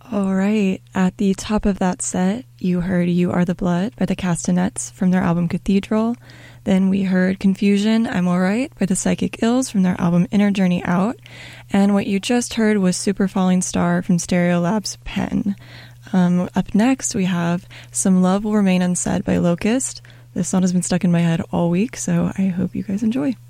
All right. At the top of that set, you heard You Are the Blood by the Castanets from their album Cathedral. Then we heard Confusion, I'm Alright by the Psychic Ills from their album Inner Journey Out. And what you just heard was Super Falling Star from Stereolab's Pen. Up next, we have Some Love Will Remain Unsaid by Locust. This song has been stuck in my head all week, so I hope you guys enjoy.